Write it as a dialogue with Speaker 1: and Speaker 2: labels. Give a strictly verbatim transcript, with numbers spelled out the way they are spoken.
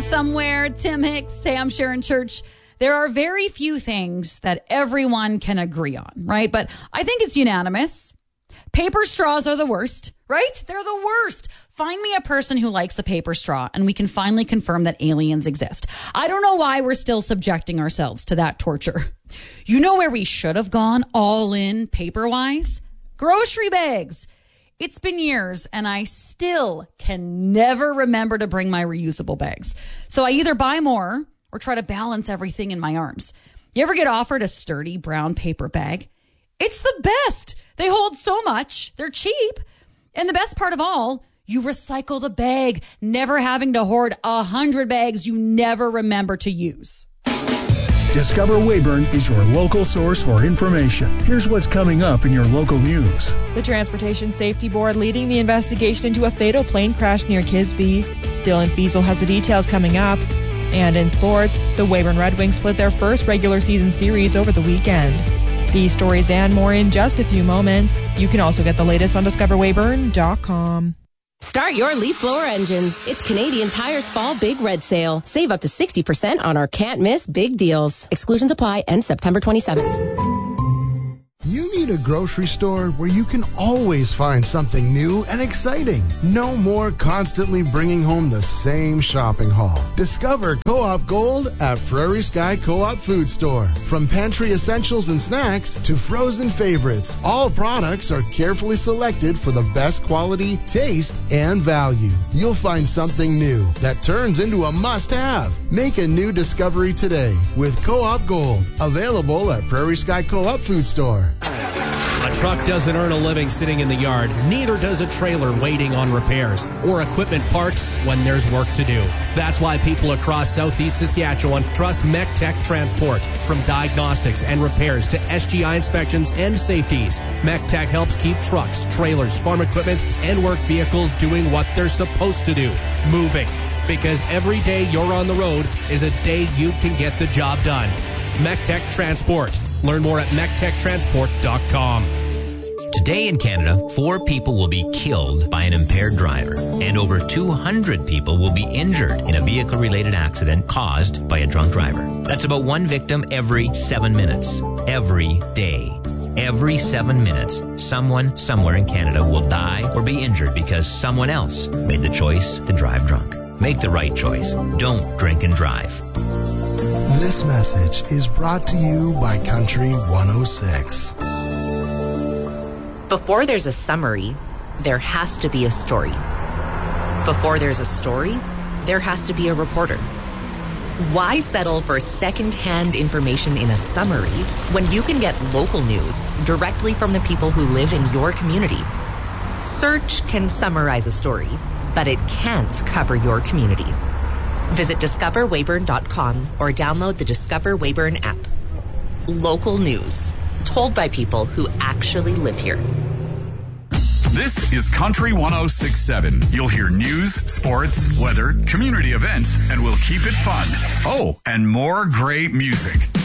Speaker 1: somewhere. Tim Hicks, hey, I'm Sharon Church. There are very few things that everyone can agree on, right? But I think it's unanimous. Paper straws are the worst, right? They're the worst. Find me a person who likes a paper straw, and we can finally confirm that aliens exist. I don't know why we're still subjecting ourselves to that torture. You know where we should have gone all in paper-wise? Grocery bags. It's been years, and I still can never remember to bring my reusable bags. So I either buy more or try to balance everything in my arms. You ever get offered a sturdy brown paper bag? It's the best. They hold so much. They're cheap. And the best part of all, you recycle the bag, never having to hoard a hundred bags you never remember to use.
Speaker 2: Discover Weyburn is your local source for information. Here's what's coming up in your local news.
Speaker 3: The Transportation Safety Board leading the investigation into a fatal plane crash near Kisby. Dylan Fiesel has the details coming up. And in sports, the Weyburn Red Wings split their first regular season series over the weekend. These stories and more in just a few moments. You can also get the latest on discover weyburn dot com.
Speaker 4: Start your Leaf Blower engines. It's Canadian Tire's Fall Big Red Sale. Save up to sixty percent on our can't-miss big deals. Exclusions apply. End September twenty-seventh.
Speaker 5: You need a grocery store where you can always find something new and exciting. No more constantly bringing home the same shopping haul. Discover Co-op Gold at Prairie Sky Co-op Food Store. From pantry essentials and snacks to frozen favorites, all products are carefully selected for the best quality, taste, and value. You'll find something new that turns into a must-have. Make a new discovery today with Co-op Gold. Available at Prairie Sky Co-op Food Store.
Speaker 6: A truck doesn't earn a living sitting in the yard. Neither does a trailer waiting on repairs or equipment parked when there's work to do. That's why people across southeast Saskatchewan trust MECTEC Transport. From diagnostics and repairs to S G I inspections and safeties, MECTEC helps keep trucks, trailers, farm equipment, and work vehicles doing what they're supposed to do, moving. Because every day you're on the road is a day you can get the job done. MECTEC Transport. Learn more at mectec transport dot com.
Speaker 7: Today in Canada, four people will be killed by an impaired driver, and over two hundred people will be injured in a vehicle-related accident caused by a drunk driver. That's about one victim every seven minutes. Every day. Every seven minutes, someone somewhere in Canada will die or be injured because someone else made the choice to drive drunk. Make the right choice. Don't drink and drive.
Speaker 5: This message is brought to you by Country one oh six.
Speaker 8: Before there's a summary, there has to be a story. Before there's a story, there has to be a reporter. Why settle for second-hand information in a summary when you can get local news directly from the people who live in your community? Search can summarize a story, but it can't cover your community. Visit discover weyburn dot com or download the Discover Weyburn app. Local news, told by people who actually live here.
Speaker 9: This is Country one oh six point seven. You'll hear news, sports, weather, community events, and we'll keep it fun. Oh, and more great music.